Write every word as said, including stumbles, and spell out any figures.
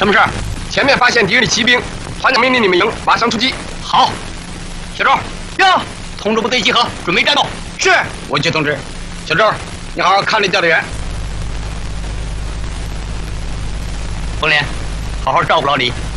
什么事儿？ 前面发现敌人的骑兵，团长命令你们营马上出击。 好，小周， 呀， 通知部队集合，准备战斗。 是， 文杰同志，小周，你好好看着教导员。凤莲，好好照顾老李。